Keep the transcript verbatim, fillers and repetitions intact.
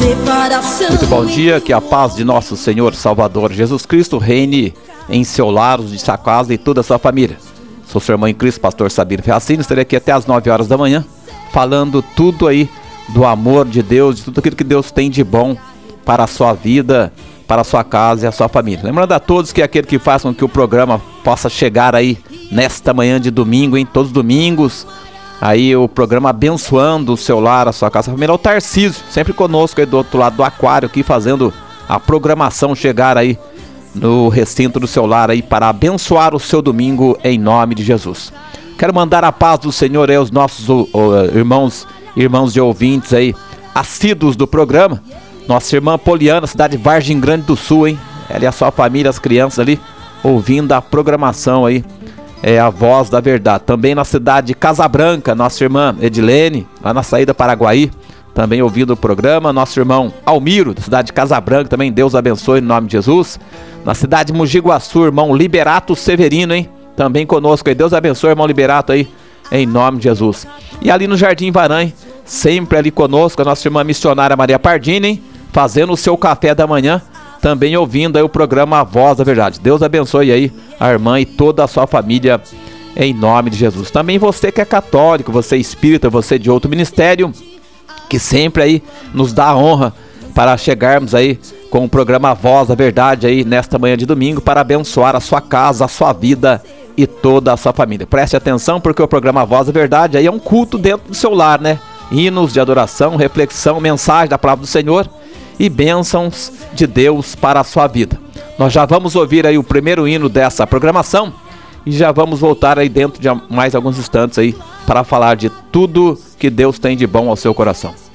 Muito bom dia, que a paz de nosso Senhor Salvador Jesus Cristo reine em seu lar, de sua casa e toda a sua família. Sou seu irmão em Cristo, pastor Sabino Ferracini, estarei aqui até as nove horas da manhã, falando tudo aí do amor de Deus, de tudo aquilo que Deus tem de bom para a sua vida, para a sua casa e a sua família. Lembrando a todos que aquele que faz com que o programa possa chegar aí nesta manhã de domingo, em todos os domingos, aí o programa abençoando o seu lar, a sua casa, a família, é o Tarcísio, sempre conosco aí do outro lado do aquário, aqui fazendo a programação chegar aí no recinto do seu lar aí para abençoar o seu domingo em nome de Jesus. Quero mandar a paz do Senhor aí aos nossos uh, uh, irmãos, irmãos e ouvintes aí, assíduos do programa. Nossa irmã Poliana, cidade de Vargem Grande do Sul, hein? Ela e a sua família, as crianças ali, ouvindo a programação aí. É a voz da verdade. Também na cidade de Casabranca, nossa irmã Edilene, lá na saída Paraguaí, também ouvindo o programa. Nosso irmão Almiro, da cidade de Casabranca, também Deus abençoe em nome de Jesus. Na cidade de Mogi Guaçu, irmão Liberato Severino, hein? Também conosco aí. Deus abençoe, irmão Liberato aí, em nome de Jesus. E ali no Jardim Varanhe, sempre ali conosco, a nossa irmã missionária Maria Pardini, hein? Fazendo o seu café da manhã, também ouvindo aí o programa A Voz da Verdade. Deus abençoe aí a irmã e toda a sua família em nome de Jesus. Também você que é católico, você é espírita, você de outro ministério, que sempre aí nos dá a honra para chegarmos aí com o programa A Voz da Verdade aí nesta manhã de domingo para abençoar a sua casa, a sua vida e toda a sua família. Preste atenção porque o programa A Voz da Verdade aí é um culto dentro do seu lar, né? Hinos de adoração, reflexão, mensagem da palavra do Senhor e bênçãos de Deus para a sua vida. Nós já vamos ouvir aí o primeiro hino dessa programação e já vamos voltar aí dentro de mais alguns instantes aí para falar de tudo que Deus tem de bom ao seu coração.